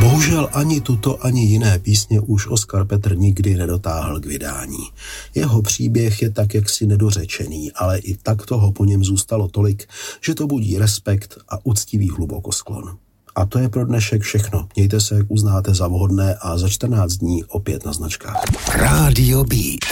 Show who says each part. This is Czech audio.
Speaker 1: Bohužel ani tuto, ani jiné písně už Oskar Petr nikdy nedotáhl k vydání. Jeho příběh je tak jaksi nedořečený, ale i tak toho po něm zůstalo tolik, že to budí respekt a uctivý hlubokosklon. A to je pro dnešek všechno. Mějte se, jak uznáte za vhodné a za 14 dní opět na značkách.
Speaker 2: Radio Beat.